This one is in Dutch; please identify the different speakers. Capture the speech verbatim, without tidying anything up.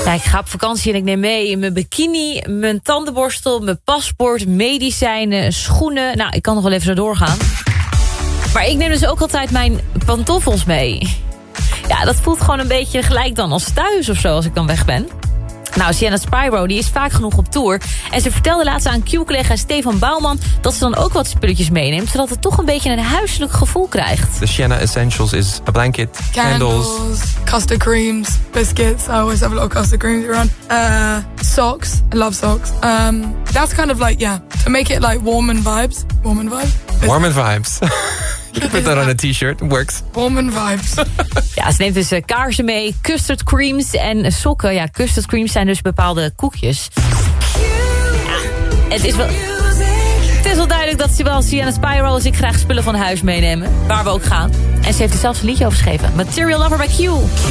Speaker 1: Ja, ik ga op vakantie en ik neem mee mijn bikini, mijn tandenborstel, mijn paspoort, medicijnen, schoenen. Nou, ik kan nog wel even zo doorgaan. Maar ik neem dus ook altijd mijn pantoffels mee. Ja, dat voelt gewoon een beetje gelijk dan als thuis of zo als ik dan weg ben. Nou, Sienna Spyro die is vaak genoeg op tour. En ze vertelde laatst aan Q-collega Stefan Bouwman dat ze dan ook wat spulletjes meeneemt, zodat het toch een beetje een huiselijk gevoel krijgt.
Speaker 2: The Sienna Essentials is a blanket, candles,
Speaker 3: candles custard creams, biscuits. I always have a lot of custard creams around. Uh, socks. I love socks. Um, that's kind of like, yeah, to make it like warm and vibes. Warm and vibes.
Speaker 2: warm and vibes. You can put that on a t-shirt, it works.
Speaker 3: Warm and vibes.
Speaker 1: Ja, ze neemt dus uh, kaarsen mee, custard creams en sokken. Ja, custard creams zijn dus bepaalde koekjes. Ja, het is wel... Het is wel duidelijk dat zowel Sienna Spyro als ik graag spullen van huis meenemen. Waar we ook gaan. En ze heeft er zelfs een liedje over geschreven. Material Lover by Q.